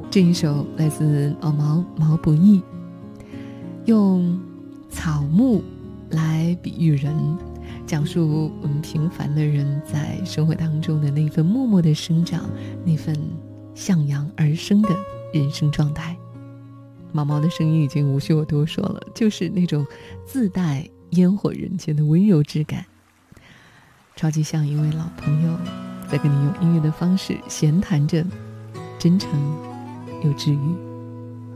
这一首来自老毛不易，用草木来比喻人，讲述我们平凡的人在生活当中的那份默默的生长，那份向阳而生的人生状态。毛毛的声音已经无需我多说了，就是那种自带烟火人间的温柔之感，超级像一位老朋友在跟你用音乐的方式闲谈着，真诚又治愈。